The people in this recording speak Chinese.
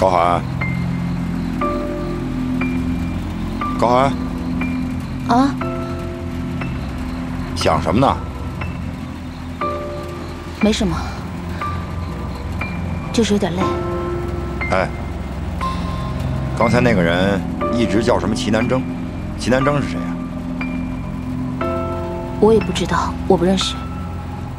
高寒，高寒， 啊， 想什么呢？ 没什么，就是有点累。 哎，刚才那个人一直叫什么齐南征？齐南征是谁啊？ 我也不知道，我不认识。